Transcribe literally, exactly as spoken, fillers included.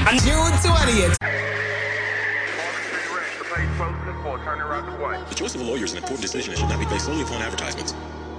And June twentieth. The choice of a lawyer is an important decision and should not be based solely upon advertisements.